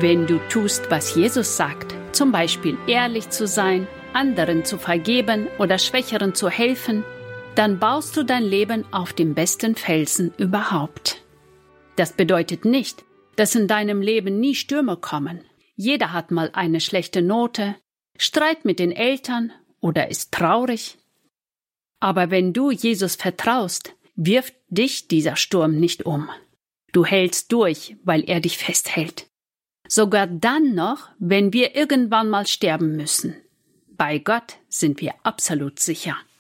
Wenn du tust, was Jesus sagt, zum Beispiel ehrlich zu sein, anderen zu vergeben oder Schwächeren zu helfen, dann baust du dein Leben auf dem besten Felsen überhaupt. Das bedeutet nicht, dass in deinem Leben nie Stürme kommen. Jeder hat mal eine schlechte Note, Streit mit den Eltern oder ist traurig. Aber wenn du Jesus vertraust, wirft dich dieser Sturm nicht um. Du hältst durch, weil er dich festhält. Sogar dann noch, wenn wir irgendwann mal sterben müssen. Bei Gott sind wir absolut sicher.